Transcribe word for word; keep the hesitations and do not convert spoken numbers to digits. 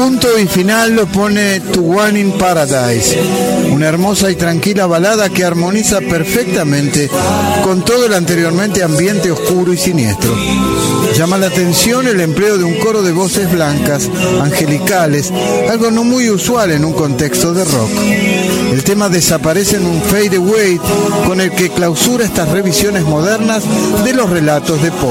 punto y final lo pone To One in Paradise, una hermosa y tranquila balada que armoniza perfectamente con todo el anteriormente ambiente oscuro y siniestro. Llama la atención el empleo de un coro de voces blancas, angelicales, algo no muy usual en un contexto de rock. El tema desaparece en un fade away con el que clausura estas revisiones modernas de los relatos de Poe.